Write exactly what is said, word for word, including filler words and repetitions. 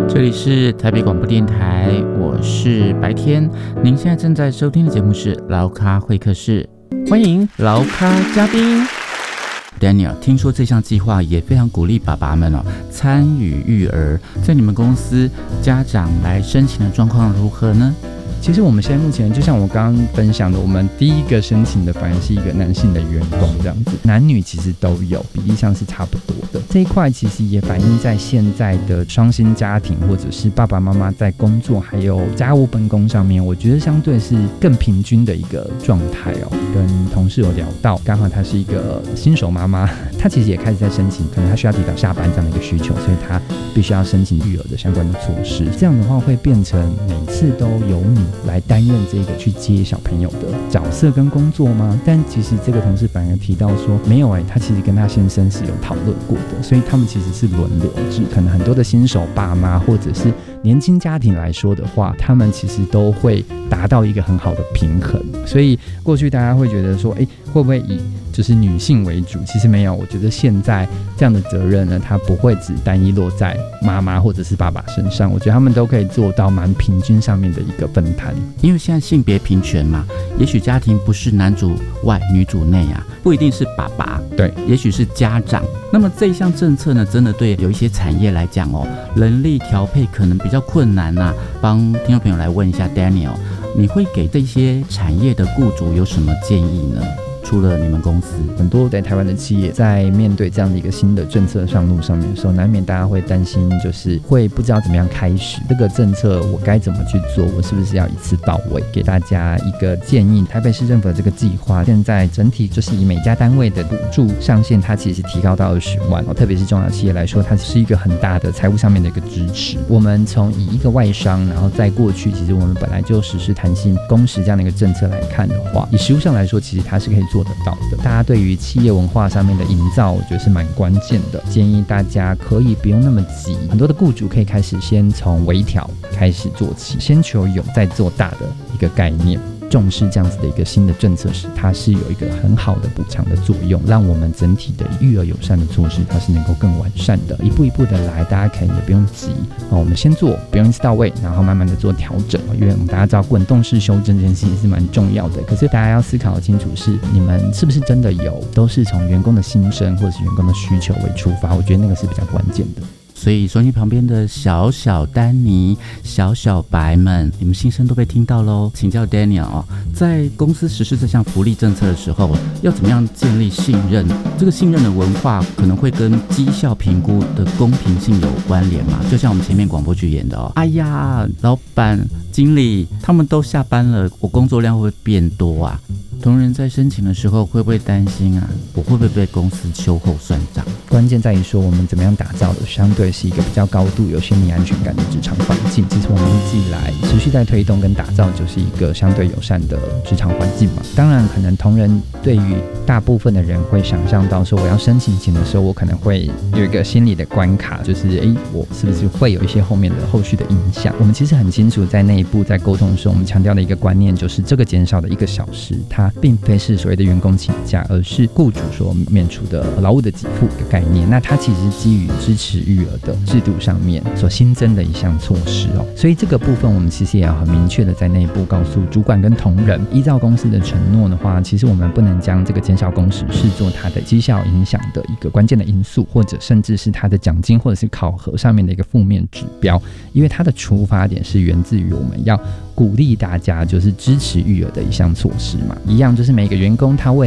这里是台北广播电台，我是白天。您现在正在收听的节目是劳咖会客室，欢迎劳咖嘉宾 Daniel。 听说这项计划也非常鼓励爸爸们哦参与育儿，在你们公司家长来申请的状况如何呢？ 其实我们现在目前就像我刚刚分享的，我们第一个申请的反而是一个男性的员工这样子，男女其实都有，比例上是差不多的。这一块其实也反映在现在的双薪家庭或者是爸爸妈妈在工作还有家务分工上面，我觉得相对是更平均的一个状态哦。跟同事有聊到，刚好她是一个新手妈妈，她其实也开始在申请，可能她需要提早下班这样的一个需求，所以她必须要申请育儿的相关的措施。这样的话会变成每次都由你来担任这个去接小朋友的角色跟工作吗？但其实这个同事反而提到说没有哎、欸，他其实跟他先生是有讨论过的，所以他们其实是轮流制。可能很多的新手爸妈或者是年轻家庭来说的话，他们其实都会达到一个很好的平衡。所以过去大家会觉得说，哎、欸，会不会以就是女性为主？其实没有，我觉得现在这样的责任呢，它不会只单一落在妈妈或者是爸爸身上，我觉得他们都可以做到蛮平均上面的一个分摊。 因为现在性别平权嘛，也许家庭不是男主外女主内啊，不一定是爸爸， 对， 也许是家长。那么这一项政策呢，真的对有一些产业来讲哦，人力调配可能比较困难啊。帮听众朋友来问一下 Daniel， 你会给这些产业的雇主有什么建议呢？除了你们公司， 很多在台湾的企业在面对这样的一个新的政策上路上面的时候，难免大家会担心，就是会不知道怎么样开始这个政策，我该怎么去做，我是不是要一次到位？给大家一个建议，台北市政府的这个计划，现在整体就是以每家单位的补助上限，它其实提高到二十万哦，特别是中小企业来说，它是一个很大的财务上面的一个支持。我们从以一个外商，然后在过去，其实我们本来就实施弹性工时这样的一个政策来看的话，以实务上来说，其实它是可以做得到的。大家对于企业文化上面的营造，我觉得是蛮关键的。建议大家可以不用那么急，很多的雇主可以开始先从微调开始做起，先求有再做大的一个概念。重视这样子的一个新的政策时，它是有一个很好的补偿的作用，让我们整体的育儿友善的措施它是能够更完善的，一步一步的来，大家可以也不用急、哦、我们先做，不用一次到位，然后慢慢的做调整，因为我们大家知道滚动式修正这件事情是蛮重要的，可是大家要思考清楚是你们是不是真的有都是从员工的心声或者是员工的需求为出发，我觉得那个是比较关键的。 所以收音机旁边的小小丹尼、小小白们，你们心声都被听到喽。请教 Daniel 哦，在公司实施这项福利政策的时候，要怎么样建立信任？这个信任的文化可能会跟绩效评估的公平性有关联嘛？就像我们前面广播剧演的哦，哎呀，老板、经理他们都下班了，我工作量会不会变多啊？同仁在申请的时候会不会担心啊？我会不会被公司秋后算账？ 关键在于说我们怎么样打造的相对是一个比较高度有心理安全感的职场环境。其实我们一直以来持续在推动跟打造就是一个相对友善的职场环境嘛。当然可能同仁对于大部分的人会想象到说，我要申请前的时候我可能会有一个心理的关卡，就是诶我是不是会有一些后面的后续的影响。我们其实很清楚在内部在沟通的时候，我们强调的一个观念就是这个减少的一个小时，它并非是所谓的员工请假，而是雇主所免除的劳务的给付的概念。那它其实是基于支持育儿的制度上面所新增的一项措施哦。所以这个部分我们其实也要很明确的在内部告诉主管跟同仁，依照公司的承诺的话，其实我们不能将这个减少工时视作它的绩效影响的一个关键的因素，或者甚至是它的奖金或者是考核上面的一个负面指标，因为它的出发点是源自于我们要鼓励大家就是支持育儿的一项措施嘛。一样就是每个员工他为